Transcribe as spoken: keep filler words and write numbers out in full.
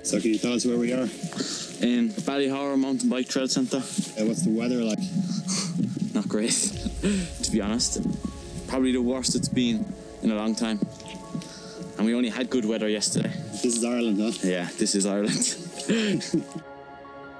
So can you tell us where we are? In Ballyhour Mountain Bike Trail Centre. Uh, what's the weather like? Not great, to be honest. Probably the worst it's been in a long time. And we only had good weather yesterday. This is Ireland, huh? Yeah, this is Ireland.